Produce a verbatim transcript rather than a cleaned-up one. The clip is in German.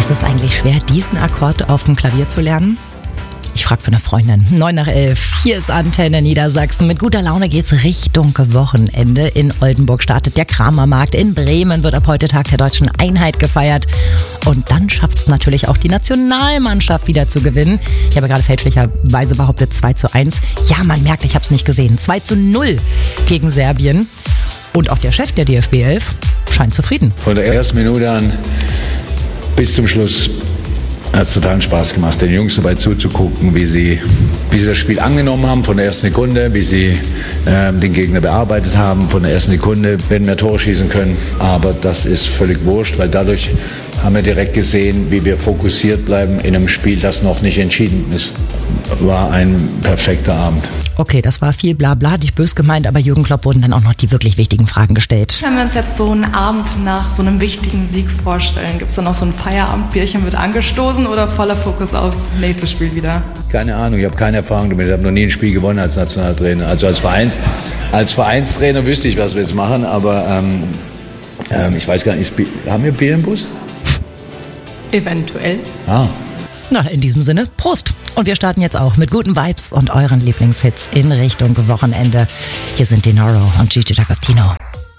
Ist es eigentlich schwer, diesen Akkord auf dem Klavier zu lernen? Ich frage für eine Freundin. neun nach elf, hier ist Antenne Niedersachsen. Mit guter Laune geht's Richtung Wochenende. In Oldenburg startet der Kramermarkt. In Bremen wird ab heute Tag der Deutschen Einheit gefeiert. Und dann schafft es natürlich auch die Nationalmannschaft wieder zu gewinnen. Ich habe gerade fälschlicherweise behauptet zwei zu eins. Ja, man merkt, ich habe es nicht gesehen. zwei zu null gegen Serbien. Und auch der Chef der D F B elf scheint zufrieden. Von der ersten Minute an bis zum Schluss hat es totalen Spaß gemacht, den Jungs dabei zuzugucken, wie sie, wie sie das Spiel angenommen haben von der ersten Sekunde, wie sie äh, den Gegner bearbeitet haben von der ersten Sekunde, werden mehr Tore schießen können. Aber das ist völlig wurscht, weil dadurch haben wir direkt gesehen, wie wir fokussiert bleiben in einem Spiel, das noch nicht entschieden ist. War ein perfekter Abend. Okay, das war viel Blabla, nicht bös gemeint, aber Jürgen Klopp wurden dann auch noch die wirklich wichtigen Fragen gestellt. Wenn wir uns jetzt so einen Abend nach so einem wichtigen Sieg vorstellen, gibt es dann noch so ein Feierabendbierchen, wird angestoßen oder voller Fokus aufs nächste Spiel wieder? Keine Ahnung, ich habe keine Erfahrung damit. Ich habe noch nie ein Spiel gewonnen als Nationaltrainer. Also als, Vereins, als Vereinstrainer wüsste ich, was wir jetzt machen, aber ähm, ähm, ich weiß gar nicht, ist, haben wir Bier im Bus? Eventuell. Ah. Na, in diesem Sinne, Prost! Und wir starten jetzt auch mit guten Vibes und euren Lieblingshits in Richtung Wochenende. Hier sind Denaro und Gigi D'Agostino.